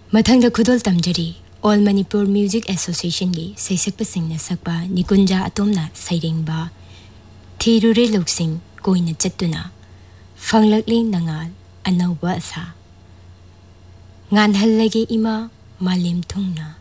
मथंग खुदोल तमजरी all Manipur music association की सैसकपसिंगना सकबा निकुंजा अतोमना सैरेंगबा थीरुरे लोकसिंग कोइना चत्तुना फंगलकली नंगाल अनौबा असा nganhallage ima malim thungna